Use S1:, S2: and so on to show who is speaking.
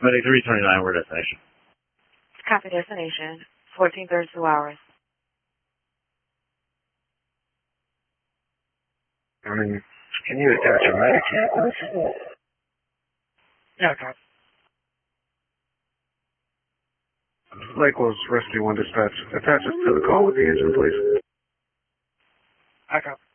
S1: Medic 329, we're destination.
S2: Copy destination. 1432 hours.
S3: Can you attach a medic yet?
S2: No, copy.
S3: Lakeland's Rescue 1 dispatch. Attach us to the call with the engine, please.
S2: I copy.